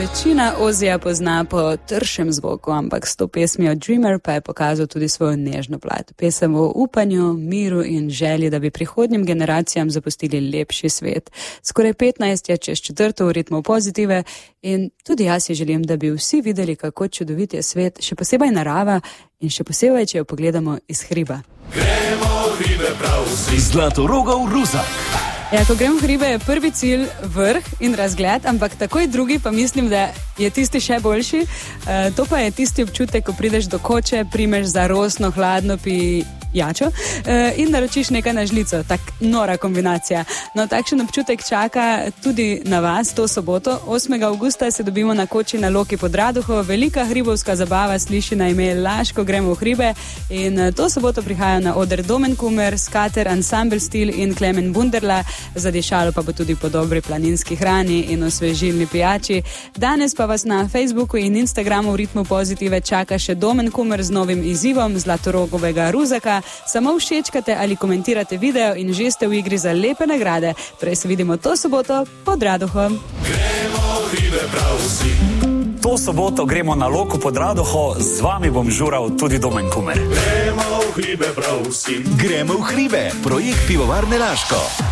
Večina Ozija pozna po tršem zvoku, ampak s to pesmijo Dreamer pa je pokazal tudi svojo nežno plat. Pesem o upanju, miru in želji, da bi prihodnjim generacijam zapustili lepši svet. Skoraj 15 je čez četrto v ritmu pozitive in tudi jaz si želim, da bi vsi videli, kako čudovit je svet, še posebej narava in še posebej, če jo pogledamo iz hriba. Gremo v hribe prav vsi. Zlatorogov Ruzak. Ja, ko grem v hribe, je prvi cilj vrh in razgled, ampak takoj drugi pa mislim, da je tisti še boljši. To pa je tisti občutek, ko prideš do koče, primeš zarosno, hladno pijačo in naročiš nekaj na žlico. Tak nora kombinacija. No, takšen občutek čaka tudi na vas to soboto. 8. avgusta se dobimo na koči na Loki pod Radoho. Velika hribovska zabava sliši na ime Laško gremo v hribe in to soboto prihajajo na oder Domen Kumer, Skater, Ensemble Stil in Klemen Bunderla. Zadišalo pa bo tudi po dobri planinski hrani in osvežilni pijači. Danes pa vas na Facebooku in Instagramu v ritmu pozitive čaka še Domen Kumer z novim izzivom Zlatorogovega Ruzaka. Samo všečkate ali komentirate video in že ste v igri za lepe nagrade. Torej se vidimo to soboto pod Radohom. Gremo v hribe prav vsi. To soboto gremo na Loko pod Radoho, z vami bom žural tudi Domen Kumer. Gremo v hribe prav vsi. Gremo v hribe, projekt Pivovarne Laško.